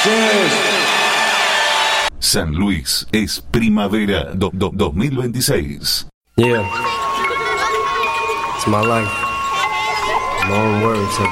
San Luis es primavera 2026. Yeah. It's my life. My own words.